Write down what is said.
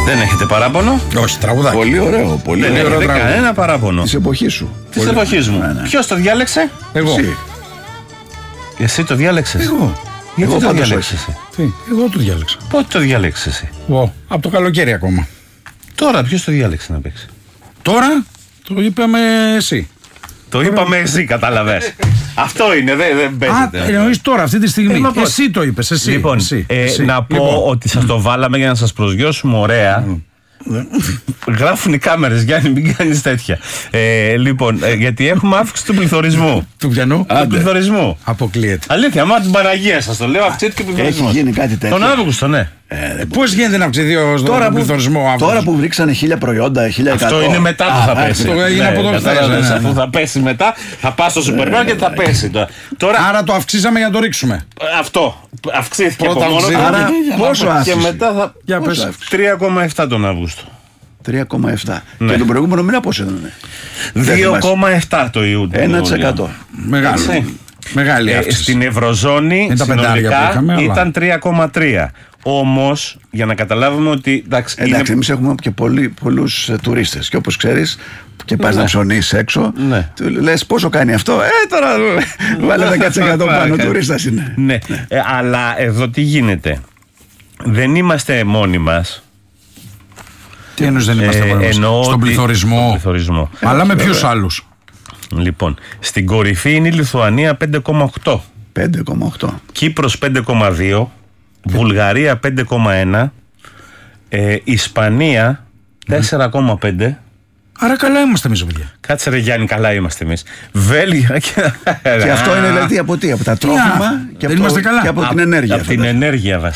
Δεν έχετε παράπονο? Όχι, τραγουδάκι. Πολύ ωραίο. Πολύ Δεν ωραίο. έχετε κανένα παράπονο. Της εποχής σου. Της εποχής μου. Ποιος το διάλεξε? Εγώ. Εσύ το διάλεξες? Εγώ. Γιατί Εγώ το πάντως διάλεξες εσύ? Τι, εγώ το διάλεξα. Πότε το διάλεξες εσύ? Εγώ. Από το καλοκαίρι ακόμα. Τώρα ποιος το διάλεξε να παίξει? Τώρα το είπαμε εσύ. Το είπαμε εσύ, κατάλαβες. Αυτό είναι, δεν παίζεται. Εννοείς τώρα, αυτή τη στιγμή. μα πώς? Εσύ το είπες, εσύ. Λοιπόν, εσύ. να πω ότι σας το βάλαμε για να σας προσγειώσουμε ωραία. Γράφουν οι κάμερες, Γιάννη, μην κάνεις τέτοια. Λοιπόν, γιατί έχουμε αύξηση του πληθωρισμού. Του πιανού. Του πληθωρισμού. Αποκλείεται. Αλήθεια, μα την Παναγία σας το λέω, αυξήθηκε ο πληθωρισμός. Έχει γίνει κάτι τέτοιο. Τον Αύγουστο, ναι. Πώς γίνεται να αυξηθεί τον πληθωρισμό Τώρα που βρίξανε 1000 προϊόντα, 1100. Αυτό είναι μετά που θα πέσει. αυτό έγινε από το κατάλαβες, χθες, ναι. αφού θα πέσει μετά, θα πας στο σούπερ μάρκετ και θα πέσει. Τώρα Άρα το αυξήσαμε για να το ρίξουμε. αυτό αυξήθηκε Πρώτα από μόνο του. αυξήθηκε. Άρα Πόσο και αύξηση? μετά θα. Για πες. Πόσο 3,7 τον Αύγουστο. 3,7. Ναι. Και τον προηγούμενο μήνα πόσο ήταν? 2,7 το Ιούνιο. 1%. Μεγάλη. Μεγάλη αύξηση. Στην Ευρωζώνη τα πεντάρια που συνολικά είχαμε, αλλά- ήταν 3,3. Όμως, για να καταλάβουμε ότι. Εντάξει, Εντάξει, εμείς έχουμε και πολλούς τουρίστες. Και όπως ξέρεις, και πας να ψωνίσεις έξω, Ναι. του λες πόσο κάνει αυτό. Τώρα βάλε 10% πάνω, τουρίστας είναι. Ναι, αλλά εδώ τι γίνεται. Δεν είμαστε μόνοι μας. Τι εννοείς δεν είμαστε μόνοι μας? Εννοώ Στον ότι- πληθωρισμό. στον πληθωρισμό. Αλλά με ποιους άλλους? Λοιπόν, στην κορυφή είναι η Λιθουανία 5,8. 5,8. Κύπρος 5,2. Βουλγαρία 5,1. Ισπανία 4,5. Άρα καλά είμαστε εμείς, παιδιά. Κάτσε ρε Γιάννη, καλά είμαστε εμείς. Βέλγια Και αυτό είναι δηλαδή από τι? Από τα τρόφιμα και δεν είμαστε καλά. και από την ενέργεια. Από την ενέργεια